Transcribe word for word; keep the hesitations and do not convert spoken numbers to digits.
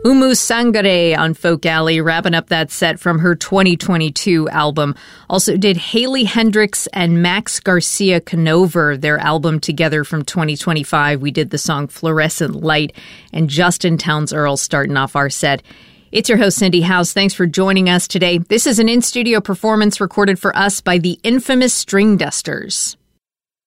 Umu Sangare on Folk Alley, wrapping up that set from her twenty twenty-two album. Also did Haley Hendricks and Max Garcia Canover, their album together from twenty twenty-five. We did the song Fluorescent Light, and Justin Townes Earl starting off our set. It's your host, Cindy House. Thanks for joining us today. This is an in-studio performance recorded for us by the infamous String Dusters.